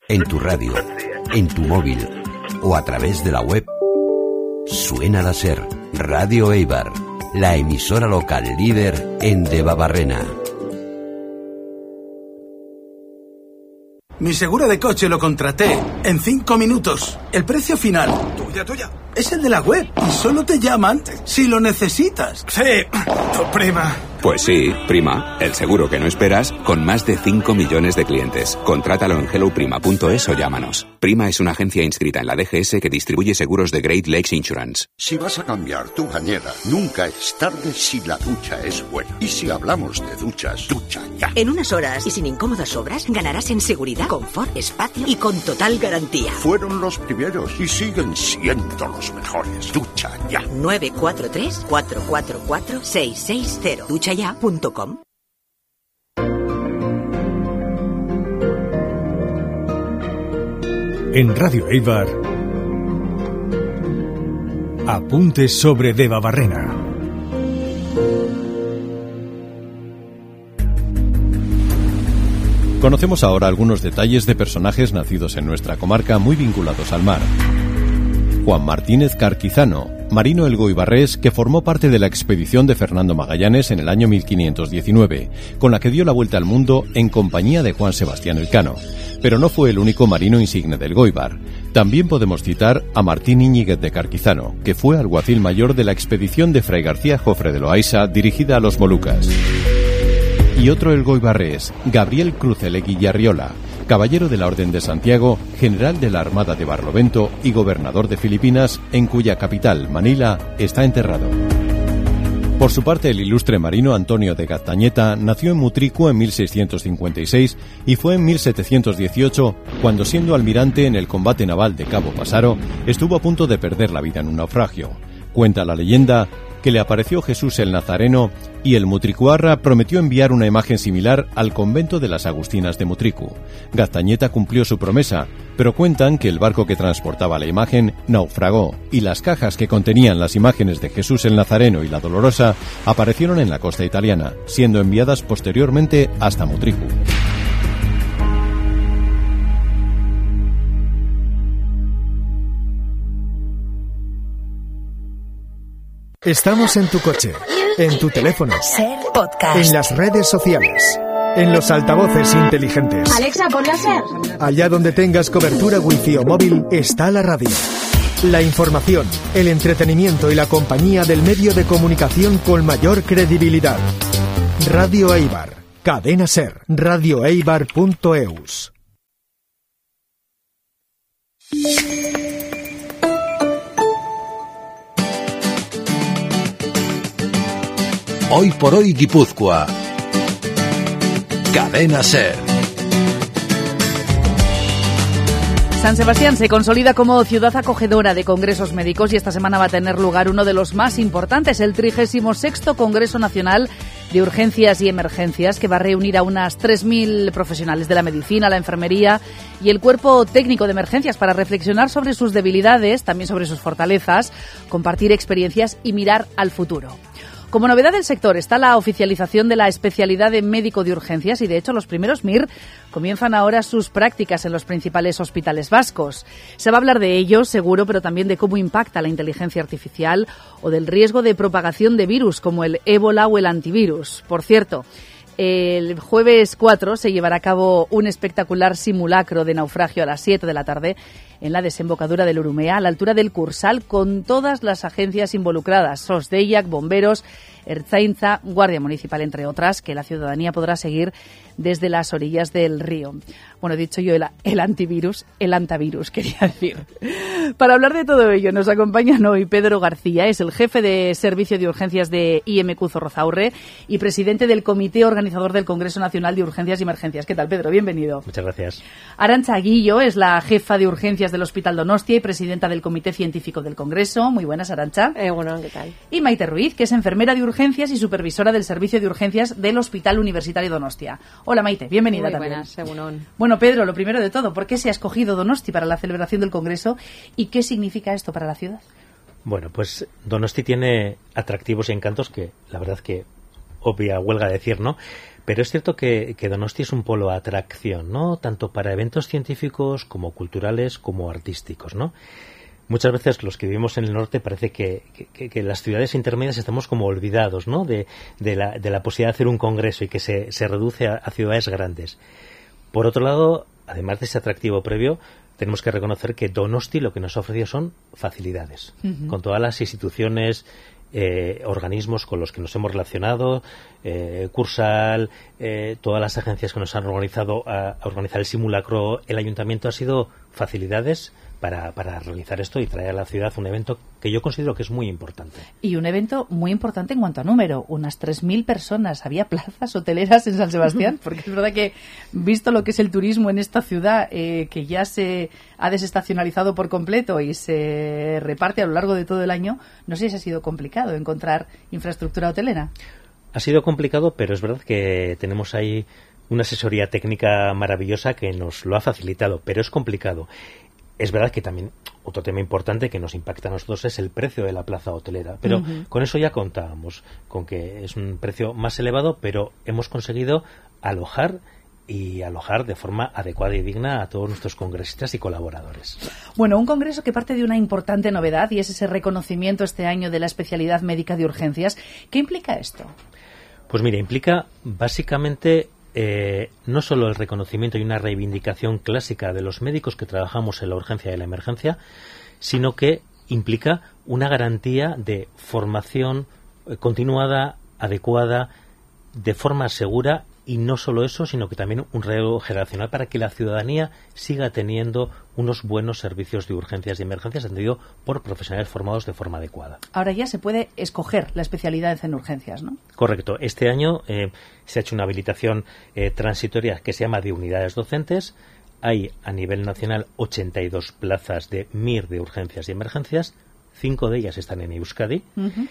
en tu radio, en tu móvil o a través de la web, suena la SER, Radio Eibar, la emisora local líder en Debabarrena. Mi seguro de coche lo contraté en 5 minutos. El precio final, tuya, es el de la web y solo te llaman si lo necesitas. Sí, tu prima. Pues sí, Prima, el seguro que no esperas, con más de 5 millones de clientes. Contrátalo en helloprima.es o llámanos. Prima es una agencia inscrita en la DGS que distribuye seguros de Great Lakes Insurance. Si vas a cambiar tu bañera, nunca es tarde si la ducha es buena. Y si hablamos de duchas, ducha ya. En unas horas y sin incómodas obras, ganarás en seguridad, confort, espacio y con total garantía. Fueron los primeros y siguen siendo los mejores. Ducha ya. 943-444-660. duchaya.com. En Radio Eibar, apuntes sobre Debabarrena. Conocemos ahora algunos detalles de personajes nacidos en nuestra comarca muy vinculados al mar. Juan Martínez Carquizano, marino elgoibarrés que formó parte de la expedición de Fernando Magallanes en el año 1519, con la que dio la vuelta al mundo en compañía de Juan Sebastián Elcano. Pero no fue el único marino insigne del Elgoibar. También podemos citar a Martín Íñiguez de Carquizano, que fue alguacil mayor de la expedición de Fray García Jofre de Loaysa dirigida a los Molucas. Y otro elgoibarrés, Gabriel Crucelegui Arriola, caballero de la Orden de Santiago, general de la Armada de Barlovento y gobernador de Filipinas, en cuya capital, Manila, está enterrado. Por su parte, el ilustre marino Antonio de Gaztañeta nació en Mutricu en 1656 y fue en 1718 cuando, siendo almirante en el combate naval de Cabo Pasaro, estuvo a punto de perder la vida en un naufragio. Cuenta la leyenda que le apareció Jesús el Nazareno y el mutricuarra prometió enviar una imagen similar al convento de las Agustinas de Mutricu. Gaztañeta cumplió su promesa, pero cuentan que el barco que transportaba la imagen naufragó y las cajas que contenían las imágenes de Jesús el Nazareno y la Dolorosa aparecieron en la costa italiana, siendo enviadas posteriormente hasta Mutricu. Estamos en tu coche, en tu teléfono, SER Podcast, en las redes sociales, en los altavoces inteligentes. Alexa, ponla SER. Allá donde tengas cobertura wifi o móvil, está la radio. La información, el entretenimiento y la compañía del medio de comunicación con mayor credibilidad. Radio Eibar, cadena SER, radioeibar.eus. Hoy por hoy Guipúzcoa. Cadena SER. San Sebastián se consolida como ciudad acogedora de congresos médicos y esta semana va a tener lugar uno de los más importantes, el 36º Congreso Nacional de Urgencias y Emergencias, que va a reunir a unas 3.000 profesionales de la medicina, la enfermería y el cuerpo técnico de emergencias para reflexionar sobre sus debilidades, también sobre sus fortalezas, compartir experiencias y mirar al futuro. Como novedad del sector está la oficialización de la especialidad de médico de urgencias y, de hecho, los primeros MIR comienzan ahora sus prácticas en los principales hospitales vascos. Se va a hablar de ello, seguro, pero también de cómo impacta la inteligencia artificial o del riesgo de propagación de virus como el ébola o el antivirus. Por cierto, el jueves 4 se llevará a cabo un espectacular simulacro de naufragio a las 7 de la tarde en la desembocadura del Urumea, a la altura del Cursal, con todas las agencias involucradas, SOSDEIAC, bomberos, Ertzaintza, Guardia Municipal, entre otras, que la ciudadanía podrá seguir desde las orillas del río. Bueno, he dicho yo el antivirus, el antavirus, quería decir. Para hablar de todo ello nos acompañan hoy Pedro García, es el jefe de Servicio de Urgencias de IMQ Zorrozaurre y presidente del Comité Organizador del Congreso Nacional de Urgencias y Emergencias. ¿Qué tal, Pedro? Bienvenido. Muchas gracias. Arantxa Aguillo es la jefa de Urgencias del Hospital Donostia y presidenta del Comité Científico del Congreso. Muy buenas, Arantxa. Bueno, ¿qué tal? Y Maite Ruiz, que es enfermera de urgencias y supervisora del Servicio de Urgencias del Hospital Universitario Donostia. Hola, Maite, bienvenida. Muy también. Buenas, según. Bueno, Pedro, lo primero de todo, ¿por qué se ha escogido Donosti para la celebración del Congreso y qué significa esto para la ciudad? Bueno, pues Donosti tiene atractivos y encantos que la verdad que obvia huelga decir, ¿no? Pero es cierto que Donosti es un polo de atracción, ¿no? Tanto para eventos científicos como culturales como artísticos, ¿no? Muchas veces los que vivimos en el norte parece que las ciudades intermedias estamos como olvidados, ¿no? De la posibilidad de hacer un congreso y que se reduce a ciudades grandes. Por otro lado, además de ese atractivo previo, tenemos que reconocer que Donosti lo que nos ha ofrecido son facilidades. Con todas las instituciones, organismos con los que nos hemos relacionado, Cursal, todas las agencias que nos han organizado a organizar el simulacro, el ayuntamiento, ha sido facilidades para realizar esto y traer a la ciudad un evento que yo considero que es muy importante. Y un evento muy importante en cuanto a número, unas 3.000 personas. Había plazas hoteleras en San Sebastián, porque es verdad que, visto lo que es el turismo en esta ciudad, que ya se ha desestacionalizado por completo y se reparte a lo largo de todo el año, no sé si ha sido complicado encontrar infraestructura hotelera. Ha sido complicado, pero es verdad que tenemos ahí una asesoría técnica maravillosa que nos lo ha facilitado, pero es complicado. Es verdad que también otro tema importante que nos impacta a nosotros es el precio de la plaza hotelera, pero con eso ya contábamos, con que es un precio más elevado, pero hemos conseguido alojar de forma adecuada y digna a todos nuestros congresistas y colaboradores. Bueno, un congreso que parte de una importante novedad y es ese reconocimiento este año de la especialidad médica de urgencias. ¿Qué implica esto? Pues mira, implica básicamente no solo el reconocimiento y una reivindicación clásica de los médicos que trabajamos en la urgencia y en la emergencia, sino que implica una garantía de formación continuada, adecuada, de forma segura, y no solo eso, sino que también un relevo generacional para que la ciudadanía siga teniendo unos buenos servicios de urgencias y emergencias atendido por profesionales formados de forma adecuada. Ahora ya se puede escoger la especialidad en urgencias, ¿no? Correcto. Este año se ha hecho una habilitación transitoria que se llama de unidades docentes. Hay a nivel nacional 82 plazas de MIR de urgencias y emergencias. 5 de ellas están en Euskadi.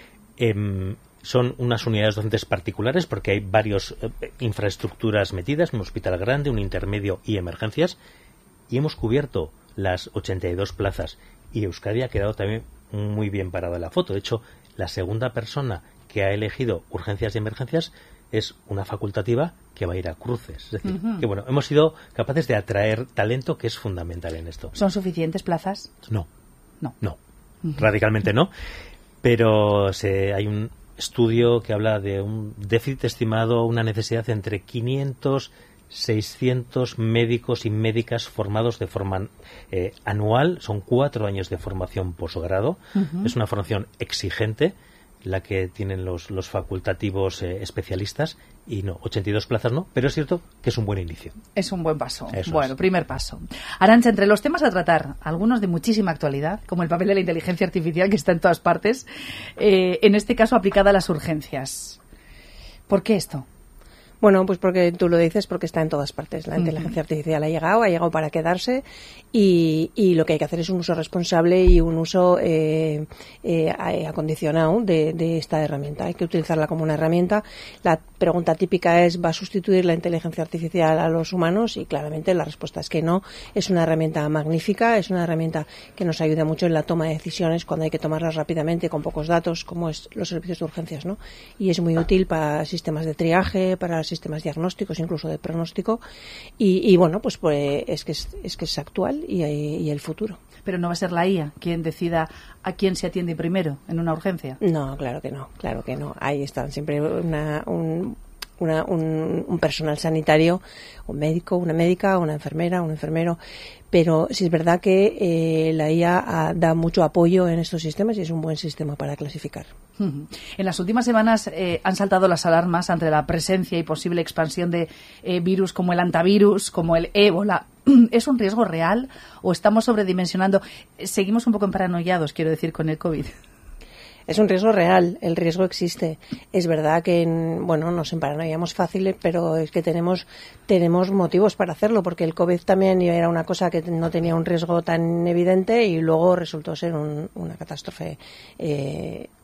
Son unas unidades docentes particulares porque hay varias infraestructuras metidas, un hospital grande, un intermedio y emergencias, y hemos cubierto las 82 plazas y Euskadi ha quedado también muy bien parado en la foto. De hecho, la segunda persona que ha elegido urgencias y emergencias es una facultativa que va a ir a cruces. Es decir, que bueno, hemos sido capaces de atraer talento, que es fundamental en esto. ¿Son suficientes plazas? No. Radicalmente no, pero hay un estudio que habla de un déficit estimado, una necesidad entre 500 600 médicos y médicas formados de forma anual. Son 4 años de formación posgrado. Es una formación exigente la que tienen los facultativos especialistas, y no, 82 plazas no, pero es cierto que es un buen inicio. Es un buen paso. Eso bueno, es. Primer paso. Arantxa, entre los temas a tratar, algunos de muchísima actualidad, como el papel de la inteligencia artificial, que está en todas partes, en este caso aplicada a las urgencias. ¿Por qué esto? Bueno, pues porque tú lo dices, porque está en todas partes. La inteligencia artificial ha llegado para quedarse, y lo que hay que hacer es un uso responsable y un uso acondicionado de esta herramienta. Hay que utilizarla como una herramienta. La pregunta típica es, ¿va a sustituir la inteligencia artificial a los humanos? Y claramente la respuesta es que no. Es una herramienta magnífica, es una herramienta que nos ayuda mucho en la toma de decisiones cuando hay que tomarlas rápidamente con pocos datos, como es los servicios de urgencias, ¿no? Y es muy útil para sistemas de triaje, para sistemas diagnósticos, incluso de pronóstico, y bueno, pues es que es actual y el futuro. Pero no va a ser la IA quien decida a quién se atiende primero en una urgencia. No, claro que no. Ahí están siempre un personal sanitario, un médico, una médica, una enfermera, un enfermero, pero sí es verdad que la IA da mucho apoyo en estos sistemas y es un buen sistema para clasificar. En las últimas semanas han saltado las alarmas ante la presencia y posible expansión de virus como el hantavirus, como el ébola. ¿Es un riesgo real o estamos sobredimensionando? Seguimos un poco paranoiados, quiero decir, con el COVID. Es un riesgo real, el riesgo existe. Es verdad que nos emparanoiamos fácil, pero es que tenemos motivos para hacerlo, porque el COVID también era una cosa que no tenía un riesgo tan evidente y luego resultó ser una catástrofe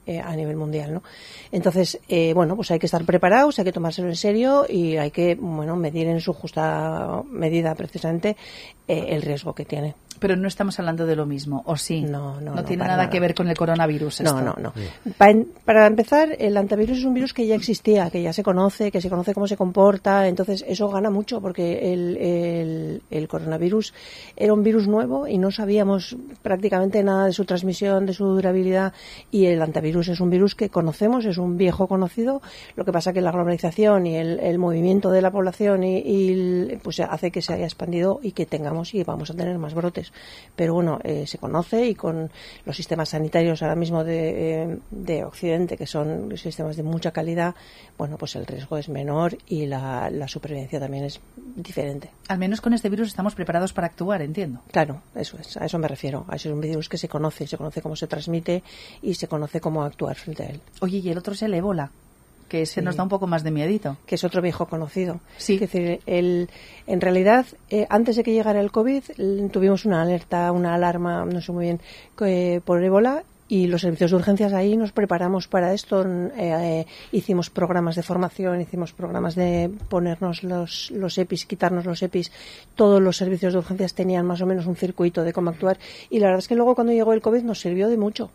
a nivel mundial, ¿no? Entonces, pues hay que estar preparados, hay que tomárselo en serio y hay que, medir en su justa medida precisamente el riesgo que tiene. Pero no estamos hablando de lo mismo, ¿o sí? No tiene nada que ver con el coronavirus esto. No. Para empezar, el antivirus es un virus que ya existía, que ya se conoce cómo se comporta, entonces eso gana mucho porque el coronavirus era un virus nuevo y no sabíamos prácticamente nada de su transmisión, de su durabilidad, y el antivirus es un virus que conocemos, es un viejo conocido. Lo que pasa que la globalización y el movimiento de la población pues hace que se haya expandido y que tengamos y vamos a tener más brotes. Pero se conoce, y con los sistemas sanitarios ahora mismo de Occidente, que son sistemas de mucha calidad, pues el riesgo es menor y la supervivencia también es diferente. Al menos con este virus estamos preparados para actuar, entiendo. Claro, eso es, a eso me refiero. Es un virus que se conoce cómo se transmite y se conoce cómo actuar frente a él. Oye, y el otro es el ébola, que se nos da un poco más de miedito. Que es otro viejo conocido. Sí. Es decir, en realidad, antes de que llegara el COVID, tuvimos una alerta, una alarma, no sé muy bien, por ébola, y los servicios de urgencias ahí nos preparamos para esto. Hicimos programas de formación, hicimos programas de ponernos los EPIs, quitarnos los EPIs. Todos los servicios de urgencias tenían más o menos un circuito de cómo actuar, y la verdad es que luego cuando llegó el COVID nos sirvió de mucho.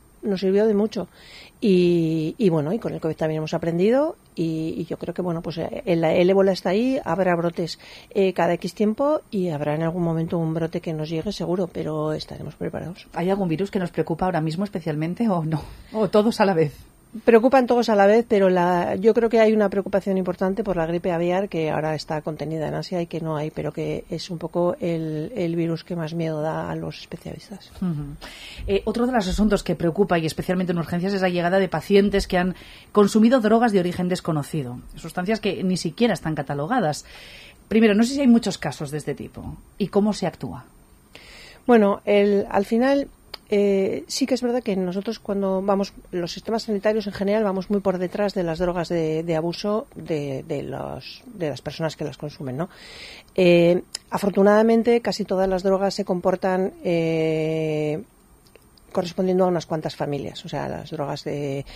Y con el COVID también hemos aprendido, y yo creo que el ébola está ahí, habrá brotes cada X tiempo, y habrá en algún momento un brote que nos llegue seguro, pero estaremos preparados. ¿Hay algún virus que nos preocupa ahora mismo especialmente o no? ¿O todos a la vez? Preocupan todos a la vez, pero yo creo que hay una preocupación importante por la gripe aviar, que ahora está contenida en Asia y que no hay, pero que es un poco el virus que más miedo da a los especialistas. Uh-huh. Otro de los asuntos que preocupa, y especialmente en urgencias, es la llegada de pacientes que han consumido drogas de origen desconocido, sustancias que ni siquiera están catalogadas. Primero, no sé si hay muchos casos de este tipo y cómo se actúa. Bueno, al final... sí que es verdad que nosotros cuando vamos, los sistemas sanitarios en general, vamos muy por detrás de las drogas de abuso de las personas que las consumen, ¿no? Afortunadamente casi todas las drogas se comportan correspondiendo a unas cuantas familias, o sea, las drogas de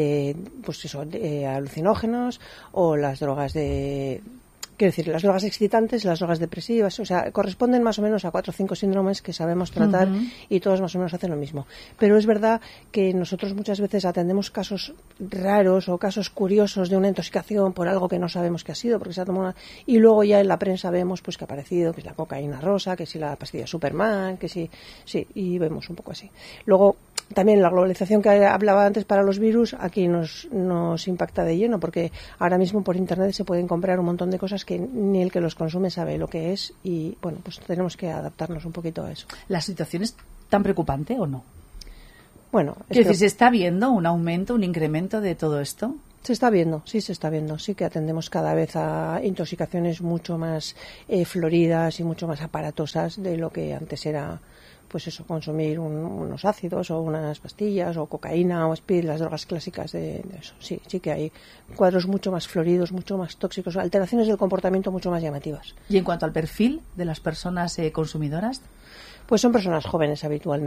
alucinógenos, o las drogas quiero decir, las drogas excitantes, las drogas depresivas, o sea, corresponden más o menos a 4 o 5 síndromes que sabemos tratar, uh-huh, y todos más o menos hacen lo mismo. Pero es verdad que nosotros muchas veces atendemos casos raros o casos curiosos de una intoxicación por algo que no sabemos qué ha sido, porque se ha tomado y luego ya en la prensa vemos pues que ha aparecido, que es la cocaína rosa, que si la pastilla Superman, que sí, y vemos un poco así. Luego, también la globalización que hablaba antes para los virus, aquí nos impacta de lleno, porque ahora mismo por internet se pueden comprar un montón de cosas que ni el que los consume sabe lo que es, y pues tenemos que adaptarnos un poquito a eso. ¿La situación es tan preocupante o no? Bueno, ¿se está viendo un aumento, un incremento de todo esto? Se está viendo, sí que atendemos cada vez a intoxicaciones mucho más floridas y mucho más aparatosas de lo que antes era, pues eso, consumir unos ácidos o unas pastillas o cocaína o speed, las drogas clásicas de eso. Sí que hay cuadros mucho más floridos, mucho más tóxicos, alteraciones del comportamiento mucho más llamativas. ¿Y en cuanto al perfil de las personas consumidoras? Pues son personas jóvenes habitualmente.